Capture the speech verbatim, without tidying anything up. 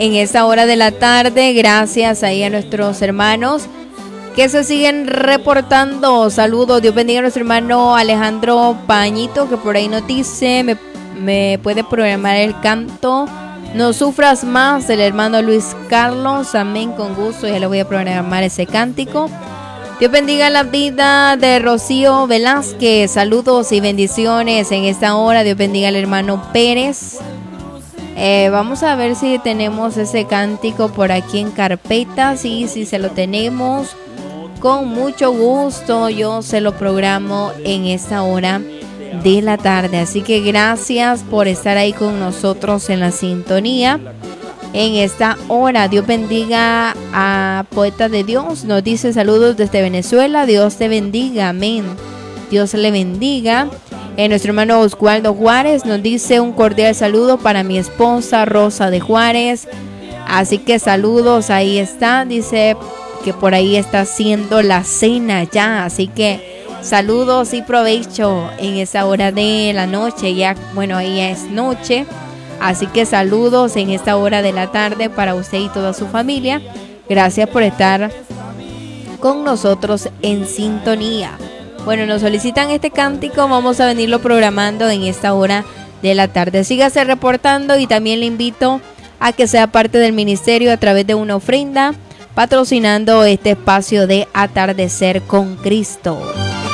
en esta hora de la tarde. Gracias ahí a nuestros hermanos que se siguen reportando. Saludos, Dios bendiga a nuestro hermano Alejandro Pañito, que por ahí nos dice, me, me puede programar el canto No Sufras Más del hermano Luis Carlos. Amén, con gusto, ya le voy a programar ese cántico. Dios bendiga la vida de Rocío Velázquez. Saludos y bendiciones en esta hora. Dios bendiga al hermano Pérez. Eh, vamos a ver si tenemos ese cántico por aquí en carpeta. Sí, sí, se lo tenemos. Con mucho gusto yo se lo programo en esta hora de la tarde. Así que gracias por estar ahí con nosotros en la sintonía en esta hora. Dios bendiga a Poeta de Dios. Nos dice saludos desde Venezuela. Dios te bendiga. Amén. Dios le bendiga. Eh, nuestro hermano Oswaldo Juárez nos dice un cordial saludo para mi esposa Rosa de Juárez. Así que saludos, ahí está. Dice que por ahí está haciendo la cena ya. Así que saludos y provecho en esa hora de la noche. Ya, bueno, ahí ya es noche. Así que saludos en esta hora de la tarde para usted y toda su familia. Gracias por estar con nosotros en sintonía. Bueno, nos solicitan este cántico, vamos a venirlo programando en esta hora de la tarde. Sígase reportando y también le invito a que sea parte del ministerio a través de una ofrenda, patrocinando este espacio de Atardecer con Cristo.